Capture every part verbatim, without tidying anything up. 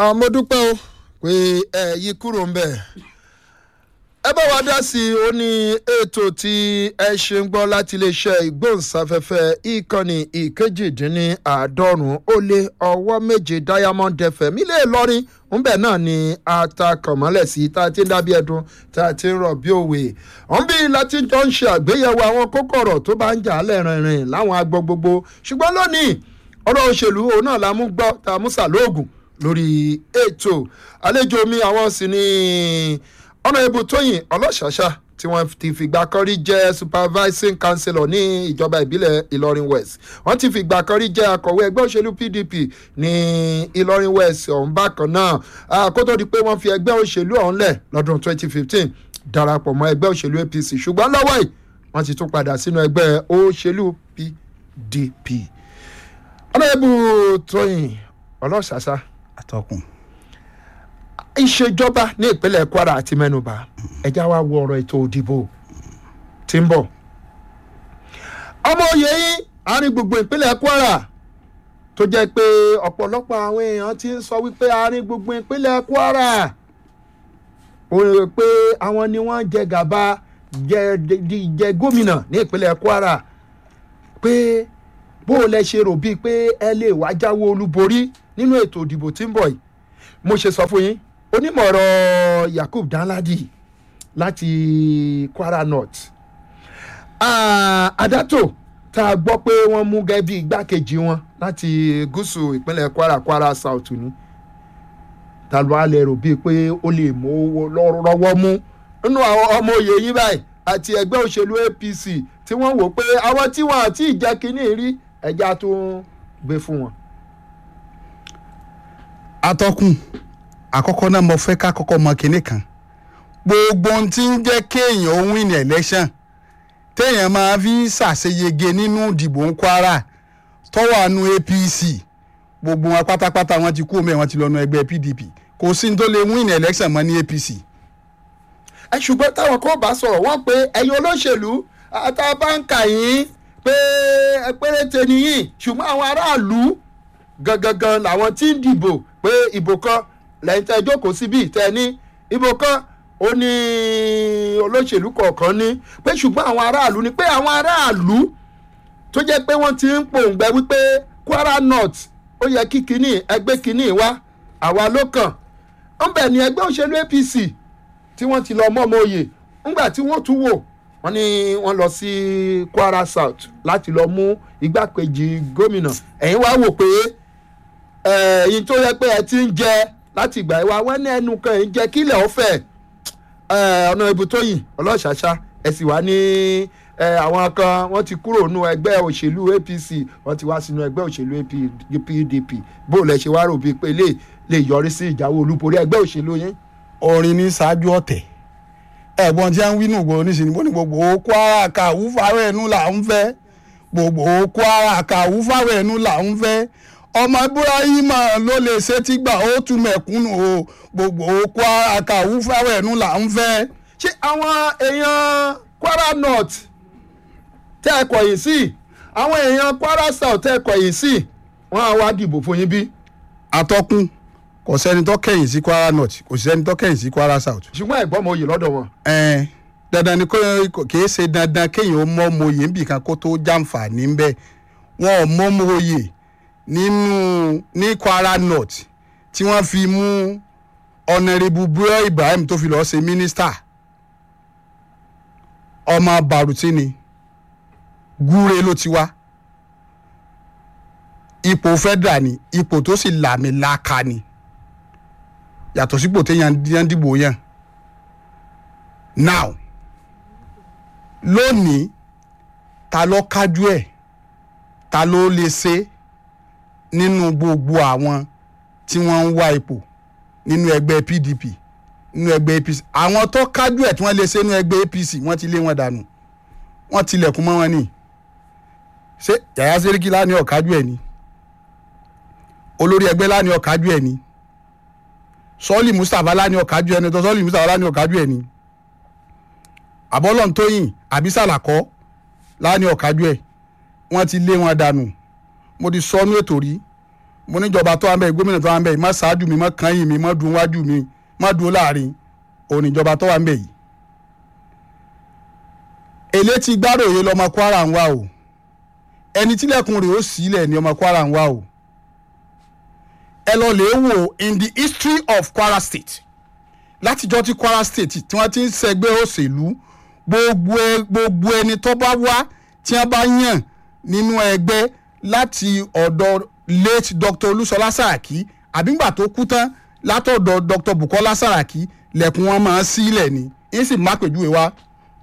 àwọn mo dúpẹ́ o pé ẹ yí kúrò ń bẹ̀. ẹ bá wa dá sí i ó ní ètò tí ẹ ṣe ń gbọ́ láti iléeṣẹ́ ìgbóhùnsáfẹ́fẹ́ ìkànnì ìkejìdínláàádọ́rùn-ún ó lé ọwọ́ méje Diamond F M ilé Ìlọrin ńbẹ̀ náà ni atakọ̀mọ́lẹ̀ sí tá a ti ń dábí ẹdun tá a ti ń rọ̀ bí òwe. wọ́n bí láti jọ ń ṣe àgbéyẹ̀wò àwọn kókó ọ̀rọ̀ tó bá ń jà á lẹ́rìnrìn láwọn agbọ́ gbogbo ṣùgbọ́n lónìí ọ̀rọ̀ òṣèlú òun náà la mú gbọ́ tá a mú sàlóògùn lórí ètò àlejò mi àwọn sì ni Honourable Tóyìn Ọlọ́ṣàṣà tí wọ́n ti fìgbà kan rí jẹ́ supervising councillor ní ìjọba ìbílẹ̀ Ìlọrin West wọ́n ti fìgbà kan rí jẹ́ akọ̀wé ẹgbẹ́ òṣèlú P D P ní Ìlọrin West ọ̀hún bákan náà kó tó di pé wọ́n fi ẹgbẹ́ òṣèlú ọ̀hún lẹ̀ lọ́dún twenty fifteen darapọ̀ mọ́ ẹgbẹ́ òṣèlú A P C ṣùgbọ́n lọ́wọ́ yìí wọ́n ti tún padà sínú ẹgbẹ́ òṣèlú P D P. Honourable Tóyìn Ọlọ́ṣàṣà atọ́kùn. ìṣèjọba ní ìpínlẹ̀ Kwara àti mẹ́nubà ẹja wa wo ọ̀rọ̀ ètò òdìbò tí ń bọ̀. ọmọ òye yín àárín gbùngbùn ìpínlẹ̀ Kwara tó jẹ́ pé ọ̀pọ̀lọpọ̀ àwọn èèyàn ti ń sọ wípé àárín gbùngbùn ìpínlẹ̀ Kwara ó rò pé àwọn ni wọ́n jẹ gàba jẹ jẹ gómìnà ní ìpínlẹ̀ Kwara pé bó o lẹ ṣe rò bíi pé ẹ lè wá jáwé olúborí nínú ètò òdìbò tí ń bọ̀ yìí. mo ṣe sọ fún yín onímọ̀ ọ̀rọ̀ Yakub Danladi láti Kwara North Adato tá a gbọ́ pé wọ́n mú gẹ́gẹ́ bí igbákejì wọn láti gúúsù ìpínlẹ̀ Kwara Kwara South ni ta ló wá lè rò bíi pé ó lè mú owó lọ́wọ́ mú nínú àwọn ọmọ òye yín báyìí àti ẹgbẹ́ òṣèlú A P C tí wọ́n wò pé àwọn tí wọ́n àti ìjẹ́ kínní rí ẹja tó ń gbé fún wọn. atọ́kùn àkọ́kọ́ náà mo fẹ́ ká kọ́kọ́ mọ kinní kan gbogbo ohun tí ń jẹ́ kéèyàn win election téèyàn máa fi ṣàṣeyege nínú ìdìbò ń Kwara tọ́wọ́ àánú A P C gbogbo wọn pátápátá wọn ti kú omi ẹ̀ wọn ti lọ́nu ẹgbẹ́ P D P kò sí ní tó lè win election mọ́ ní A P C. ẹ ṣùgbọ́n táwọn kan bá sọ̀rọ̀ wọ́n pé ẹ̀yin olóṣèlú àtàbáǹkà yín pé ẹ péréte nìyí ṣùgbọ́n àwọn aráàlú gangan làwọn tí ń dìbò pé ìbò kan lẹ́yìn tẹ́ jókòó síbí tẹ́ ní ìbò kan ó ní olóṣèlú kọ̀ọ̀kan ní pé ṣùgbọ́n àwọn aráàlú ni pé àwọn aráàlú tó jẹ́ pé wọ́n ti ń pòǹgbẹ wípé Kwara North ó yẹ kí kinní ẹgbẹ́ kinní wá àwa ló kàn ń bẹ̀ ní ẹgbẹ́ òṣèlú A P C tí wọ́n ti lọ mọ́mọ́ oyè ńgbà tí wọ́n tún wò wọ́n ní wọ́n lọ sí Kwara South láti lọ mú igbákejì gómìnà ẹ̀yin wá wò pé ẹ̀yin tó yẹ pé ẹ ti ń jẹ láti ìgbà ìwà wọn ní ẹnu kan ẹ̀ ń jẹ kílẹ̀ ọ̀fẹ́ Honourable Tóyìn Ọlọ́ṣàṣà ẹ sì wá ní àwọn kan wọ́n ti kúrò nínú ẹgbẹ́ òṣèlú A P C wọ́n ti wá sínú ẹgbẹ́ òṣèlú P D P bó lẹ ṣe wá rò bíi pé lè lè yọrí sí ìjáwé olúborí ẹgbẹ́ òṣèlú yín. orin ní ṣáájú ọ̀tẹ̀ ẹ̀gbọ́n tí a ń wí nù gbòòrò níṣẹ́ ni bó ní gbogbo Kwara kàwú fáwọ̀ ẹnu là ń fẹ́ gbogbo Kwara kàwú fáwọ̀ ẹnu là ń fẹ́ ọmọ Ibrahima ló lè ṣe tí gbà ó tún mẹ̀kúnnù o gbogbo Kwara kàwú fáwọ̀ ẹnu là ń fẹ́. ṣé àwọn èèyàn Kwara North tẹ́ ẹ kọ̀yìn sí àwọn èèyàn Kwara South tẹ́ ẹ kọ̀yìn sí wọ́n á wá dìbò fún yín bí. atọ́kùn kò sẹ́ni tó kẹ̀yìn sí Kwara North kò sẹ́ni tó kẹ̀yìn sí Kwara South. ṣùgbọ́n ẹ̀gbọ́n mo yè lọ́dọ̀ wọn. ẹ̀ẹ́n dandan ni kì í ṣe dandan kéèyàn ó mọ́ mo yè níbì kan kó tó jàǹfààní ń bẹ́ wọn ò mọ́ mo yè nínú ní Kwara North tí wọ́n fi mú Honourable Bro Ibrahim tó fi lọ́ọ́ ṣe mínísítà ọmọ Bàrùtí ni Gúre ló ti wá ipò federal ni ipò tó sì làmìlaka ni yàtọ̀ sípò téèyàn dìbò yẹn. now lónìí ta ló kájú ẹ̀ ta ló lè ṣe nínú gbogbo àwọn tí wọ́n ń wá ipò nínú ẹgbẹ́ P D P nínú ẹgbẹ́ A P C àwọn tó kájú ẹ̀ tí wọ́n lè ṣe nínú ẹgbẹ́ A P C wọ́n ti lé wọn dànù wọ́n tilẹ̀kùn mọ́ wọn ni ṣé Yàyà Sẹ́ríkì láni ọ̀kájú ẹ̀ ni olórí ẹgbẹ́ láni ọ̀kájú ẹ̀ ni Sọ́ọ̀lì Mustapha láni ọ̀kájú ẹ̀ ni tó Sọ́ọ̀lì Mustapha láni ọ̀kájú ẹ̀ ni Àbọ́lọ́run Tóyìn àbí Sàlàkọ́ láni ọ̀kájú ẹ̀ wọ́n ti lé wọn dànù mo ti sọnú ètò rí mo níjọba tó wà ń bẹ̀ gómìnà tó wà ń bẹ̀ má ṣáájú mi má kányìn mi má dùn wájú mi má dùn láàrin òun níjọba tó wà ń bẹ̀ yìí. èlé ti gbáròyè lọmọ Kwara ń wá o ẹni tílẹ̀kùn rẹ̀ ó sílẹ̀ ni ọmọ Kwara ń wá o ẹ lọ lè wò in the history of Kwara State látijọ́ tí Kwara State tí wọ́n ti ń ṣẹgbẹ́ òṣèlú gbogbo gbogbo ẹni tó bá wá tí wọ́n bá yàn nínú ẹgbẹ́ láti ọ̀dọ̀ late Doctor Olúṣọlá Sàràkí àbígbà tó kú tán látọ̀dọ̀ Doctor Bukola Saraki lẹ̀kùn wọn máa ń sílẹ̀ ni ń sì má pèjúwe wá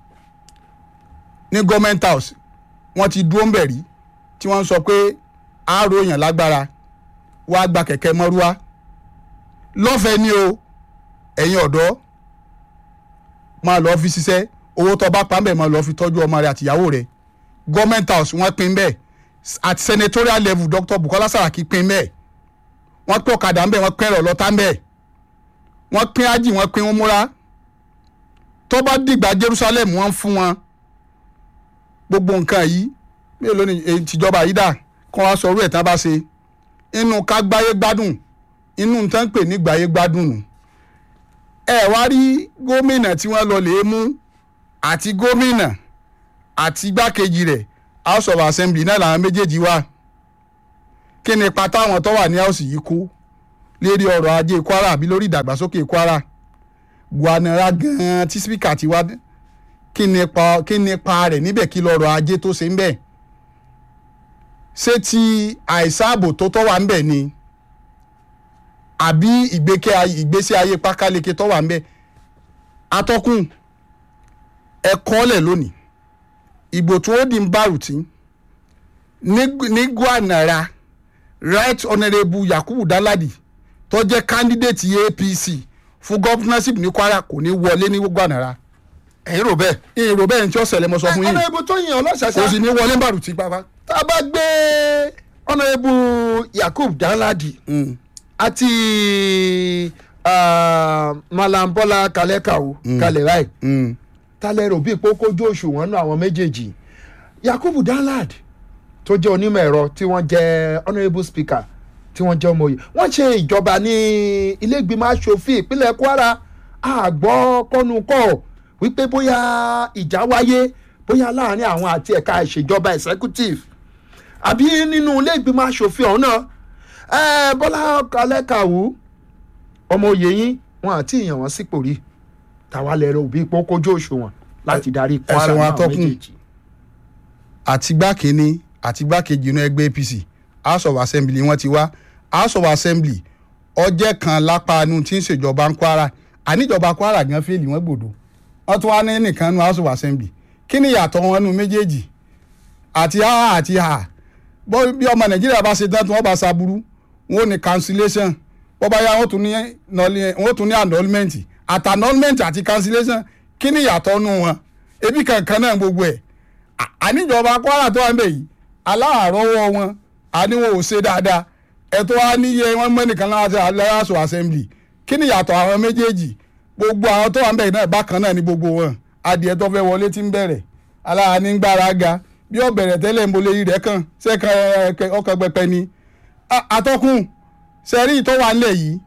ní government house wọ́n ti dúró ń bẹ̀ rí tí wọ́n ń sọ pé àárò èèyàn lágbára wàá gba kẹ̀kẹ́ mọ́rúwá lọ́fẹ̀ẹ́ ni o ẹ̀yin ọ̀dọ́ máa lọ́ọ́ fi ṣiṣẹ́ owó tó bá pa ń bẹ̀ máa lọ́ọ́ fi tọ́jú ọmọ rẹ̀ àtìyàwó rẹ̀ government house wọ́n pín bẹ́ẹ̀ at senatorial level Doctor Bukola Saraki pín bẹ́ẹ̀ wọ́n pín ọ̀kadà ń bẹ̀ wọ́n pín ẹ̀rọ lọ́tà ń bẹ̀ wọ́n pín ájì wọ́n pín múra tó bá dìgbà Jerusalem wọ́n fún wọn gbogbo nǹkan yìí mélòó ni èyí tìjọba yìí dà kó wá sọ orú ẹ̀ tán bá ṣe inú ká gbáyé gbádùn inú tán pè ní gbáyé gbádùn nù ẹ wá rí gómìnà tí wọ́n lọ lè mú àti gómìnà àti igbákejì rẹ̀ House of Assembly náà làwọn méjèèjì wà kí ni ipa táwọn tó wà ní house yìí kó lérí ọrọ̀ ajé Kwara àbí lórí ìdàgbàsókè Kwara gbanara gan-an tí spíkà ti wá kí ni ipa kí ni ipa rẹ̀ níbẹ̀ kí lọ́rọ̀ ajé tó ṣe ń bẹ̀ ṣé ti àìsáàbò tó tọ́ wà ń bẹ̀ ni àbí ìgbésí ayé pákáleke tó wà ń bẹ̀ atọ́kùn ẹ̀kọ́ lẹ̀ lónìí ìbò tó di ń bàrùtì ní Gwanara Right Honourable Yakubu Danladi tó jẹ́ candidate A P C fún governorship ní Kwara kò ní wọlé ní Gwanara ẹ̀yin rò bẹ́ẹ̀. ẹ̀yin rò bẹ́ẹ̀ ní tí ó ṣẹlẹ̀ mọ́ sọ fún yín Honourable tó yìn ọlọ́ṣàṣà kò sì ní wọlé bàrùtì pàápàá. tá a bá gbé Honourable Yakubu Danladi àti Malam Bola Kalekawo kalẹ̀ ráì tálẹ̀ rò bíi pé ó kójú òṣùwọ̀n náà àwọn méjèèjì Yakubu Danladi tó jẹ́ onímọ̀ ẹ̀rọ tí wọ́n jẹ́ Honourable Speaker tí wọ́n jẹ́ ọmọye wọ́n ṣe ìjọba ní ilé ìgbìmọ̀ asòfin ìpínlẹ̀ Kwara àgbọ̀ kọ́nukọ́ wípé bóyá ìjà wáyé bóyá láàrin àwọn àti ẹ̀ka ìṣèjọba executive àbí nínú ilé ìgbìmọ̀ asòfin ọ̀hún náà Bọ́lá Kalẹ́kàwú ọmọye yín wọn àti ìyàn wọn sípò rí tàwa lẹ́rọ òbí pé ó kójú òṣùwọ̀n láti darí Kwara náà méjèèjì. àti gbákejì àti gbákejì inú ẹgbẹ́ A P C House of Assembly wọ́n ti wá House of Assembly ọjẹ́ kan lápá inú tí ń ṣèjọba ń Kwara àníjọba Kwara gan fèlì wọ́n gbòdo wọ́n tún wá ní nìkan nu House of Assembly kí ni ìyàtọ̀ wọn nu méjèèjì àti ha àti ha bí ọmọ Nàìjíríà bá ṣe tán tí wọ́n bá ṣaburú wọn ò ní cancellation bọ́ bá yá wọ́n tún ní annulment àti annulment àti cancellation kí ni ìyàtọ̀ nu wọn ebi kankan náà gbogbo ẹ̀ àníjọba Kwara tó wà ń bẹ̀ yìí aláàárọ̀wọ́ wọn àníwọ̀n ò ṣe dáadáa ẹ̀tọ́ wa níye wọn mẹ́nìkan láti House of Assembly kí ni ìyàtọ̀ àwọn méjèèjì gbogbo àwọn tó wà ń bẹ̀ náà bákan náà ni gbogbo wọn adìẹ tó fẹ́ wọlé tí ń bẹ̀rẹ̀ aláàánú gbára ga bí ó bẹ̀rẹ̀ tẹ́lẹ̀ ń bolè rẹ̀ kàn sẹ́kàn ọkọ̀ pẹpẹ ni atọ́kùn sẹ́rí tó wà ńlẹ̀ yìí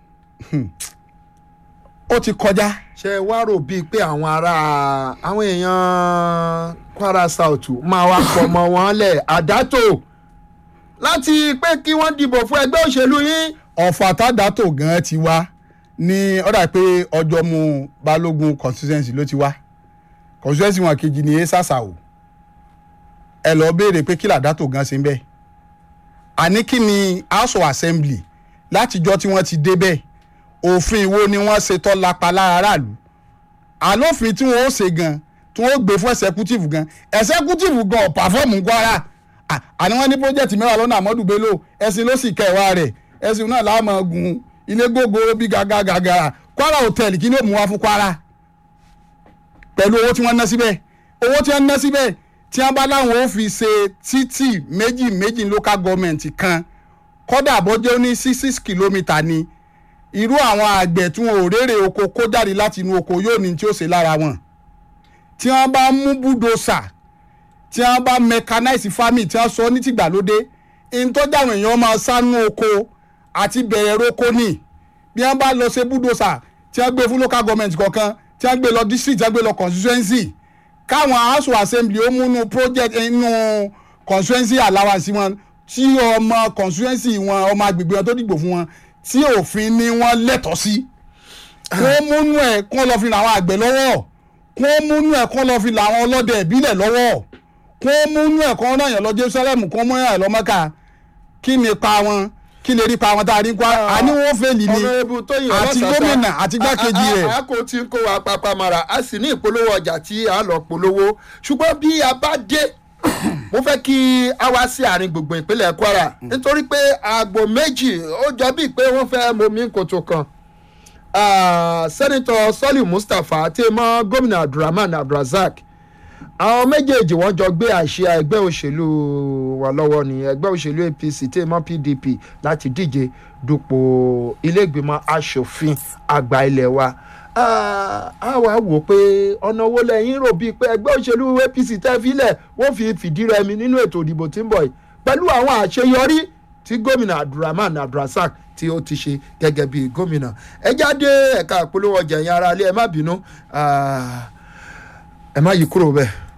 ó ti kọjá. ṣe wá rò bíi pé àwọn ará àwọn èèyàn Kwara South máa wá pọ̀ mọ́ wọn lẹ̀ àdátò láti pé kí wọ́n dìbò fún ẹgbẹ́ òṣèlú yín. ọ̀fà tàdátò gan ti wá ní ọ̀dà pé ọjọ́ mu Balógun constituency ló ti wá constituency wọn kejì ní Sàṣàwò ẹ lọ béèrè pé kí làdátò gan ṣe ń bẹ àní kí ni House of Assembly látijọ́ tí wọ́n ti débẹ̀ òfin wo ni wọ́n ṣe tọ́ lápá lára aráàlú àlófin tí wọ́n ó ṣe gan tí wọ́n ó gbé fún executive gan executive gan ọ̀ pàfọ́ọ̀mù Kwara àní wọ́n ní project mẹ́wàá lọ́nà Ahmadu Bello ẹ̀sìn ló sì kẹwàá rẹ̀ ẹ̀sìn náà láàmú gun ilé gbogbo bí gàgà gàgàrà Kwara hotel kí ni ó mú wá fún Kwara pẹ̀lú owó tí wọ́n ná síbẹ̀ owó tí wọ́n ná síbẹ̀ tí wọ́n bá láwọn ó fi ṣe títì méjì méjì local government kan kọ́dà bọ́jọ́ ní six six kilometre ni irú àwọn àgbẹ̀ tí wọn ò rérè oko kó jáde láti inú oko yóò ní tí ó ṣe lára wọn tí wọ́n bá mú búdòsà tí wọ́n bá mechanize farming tí wọ́n sọ ní tìgbàlódé ìtọ́jú àwọn èèyàn máa sánú oko àti bẹ̀rẹ̀ roko ní bí wọ́n bá lọ ṣe búdòsà tí wọ́n gbé fún local government kọ̀ọ̀kan tí wọ́n gbé lọ district tí wọ́n gbé lọ constituency káwọn house of assembly ó múnú project inú constituency allowance wọn tí ọmọ constituency wọn ọmọ agbègbè wọn tó dìgbò fún wọn tí òfin ni wọ́n lẹ́tọ̀ọ́ sí kó múnú ẹ̀ kó lọ fi làwọn àgbẹ̀ lọ́wọ́ kó múnú ẹ̀ kó lọ fi làwọn ọlọ́dẹ ìbílẹ̀ lọ́wọ́ kó múnú ẹ̀ kó náà yàn lọ Jerusalem kó mú yàn lọ Mẹ́kà kí ni pa wọn kí lè rí pa wọn tá a rí pa àní wọn fèlì ni àti gómìnà àti gbákejì rẹ̀. a kò tí ń kó wa papá mara a sì ní ìpolówó ọjà tí a lọ polówó ṣùgbọ́n bí a bá dé mo fẹ́ kí a wá sí àárín gbogbo ìpínlẹ̀ Kwara nítorí pé àgbò méjì ó jọ bíi pé wọ́n fẹ́ momi kòtò kan sẹ́nitọ̀ Sọ́lì Mustapha tí mọ́ gómìnà Abdulrahman Abdulrazak àwọn méjèèjì wọ́n jọ gbé àsíá ẹgbẹ́ òṣèlú wọn lọ́wọ́ ní ẹgbẹ́ òṣèlú A P C tí mọ́ P D P láti díje dupò ilé-ìgbìmọ̀ asòfin àgbà ilé wa a wá wò pé ọ̀nà owó lẹ́yìn rò bíi pé ẹgbẹ́ òṣèlú A P C tẹ́ filẹ̀ wọ́n fi fìdí rẹmi nínú ètò ìdìbò tí ń bọ̀ yìí pẹ̀lú àwọn àṣeyọrí tí gómìnà Abdulrahman Abdulrazak tí ó ti ṣe gẹ́gẹ́ bíi gómìnà ẹ jáde ẹ̀ka ìpolówó ọjà yẹn ara ilé ẹ má bínú ẹ má yí kúrò bẹ́ẹ̀.